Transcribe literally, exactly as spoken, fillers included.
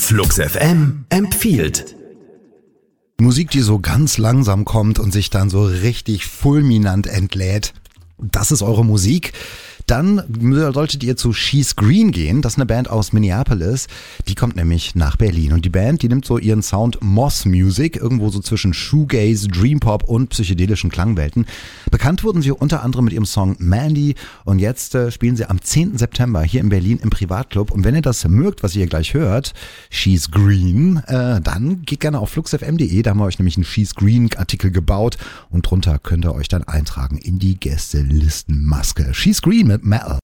Flux F M empfiehlt. Musik, die so ganz langsam kommt und sich dann so richtig fulminant entlädt. Das ist eure Musik. Dann solltet ihr zu She's Green gehen. Das ist eine Band aus Minneapolis. Die kommt nämlich nach Berlin. Und die Band, die nimmt so ihren Sound Moss Music, irgendwo so zwischen Shoegaze, Dreampop und psychedelischen Klangwelten. Bekannt wurden sie unter anderem mit ihrem Song Mandy. Und jetzt äh, spielen sie am zehnten September hier in Berlin im Privatclub. Und wenn ihr das mögt, was ihr gleich hört, She's Green, äh, dann geht gerne auf flux f m punkt de. Da haben wir euch nämlich einen She's Green Artikel gebaut. Und drunter könnt ihr euch dann eintragen in die Gästelistenmaske. She's Green mit Metal.